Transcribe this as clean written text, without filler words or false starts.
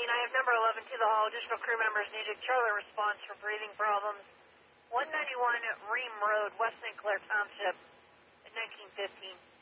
I have number 11 to the hall. Additional crew members needed. Charlie response for breathing problems. 191 Ream Road, West St. Clair Township, at 1915.